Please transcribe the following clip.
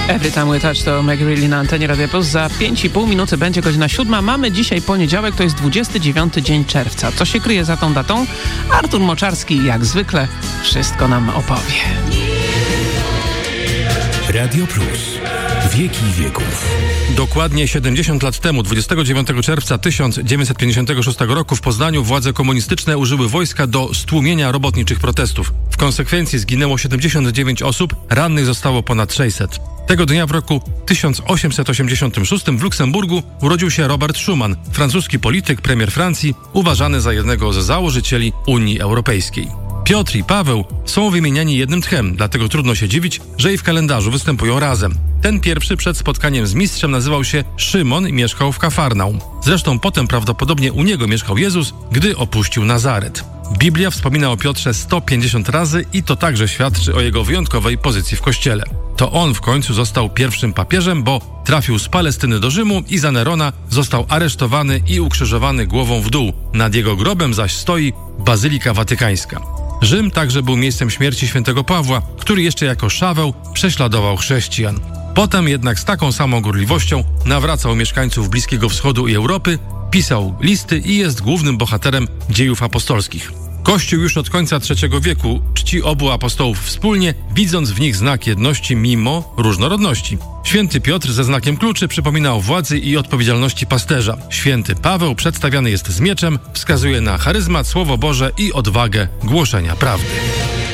Every Time We Touch to Meg Really na antenie Radia Plus. Za 5,5 minuty będzie godzina 7. Mamy dzisiaj poniedziałek, to jest 29 dzień czerwca. Co się kryje za tą datą? Artur Moczarski jak zwykle wszystko nam opowie. Radio Plus. Wieki wieków. Dokładnie 70 lat temu, 29 czerwca 1956 roku w Poznaniu władze komunistyczne użyły wojska do stłumienia robotniczych protestów. W konsekwencji zginęło 79 osób, rannych zostało ponad 600. Tego dnia w roku 1886 w Luksemburgu urodził się Robert Schuman, francuski polityk, premier Francji, uważany za jednego z założycieli Unii Europejskiej. Piotr i Paweł są wymieniani jednym tchem, dlatego trudno się dziwić, że i w kalendarzu występują razem. Ten pierwszy przed spotkaniem z mistrzem nazywał się Szymon i mieszkał w Kafarnaum. Zresztą potem prawdopodobnie u niego mieszkał Jezus, gdy opuścił Nazaret. Biblia wspomina o Piotrze 150 razy i to także świadczy o jego wyjątkowej pozycji w Kościele. To on w końcu został pierwszym papieżem, bo trafił z Palestyny do Rzymu i za Nerona został aresztowany i ukrzyżowany głową w dół. Nad jego grobem zaś stoi Bazylika Watykańska. Rzym także był miejscem śmierci świętego Pawła, który jeszcze jako Szaweł prześladował chrześcijan. Potem jednak z taką samą gorliwością nawracał mieszkańców Bliskiego Wschodu i Europy, pisał listy i jest głównym bohaterem dziejów apostolskich. Kościół już od końca III wieku czci obu apostołów wspólnie, widząc w nich znak jedności mimo różnorodności. Święty Piotr ze znakiem kluczy przypomina o władzy i odpowiedzialności pasterza. Święty Paweł przedstawiany jest z mieczem, wskazuje na charyzmat, Słowo Boże i odwagę głoszenia prawdy.